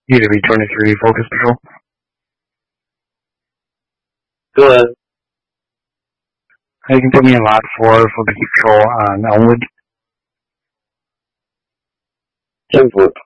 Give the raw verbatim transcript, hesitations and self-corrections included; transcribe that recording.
U W twenty-three, Focus Patrol. Go ahead. You can put me in lot four, Focus Patrol on Elmwood. ten foot.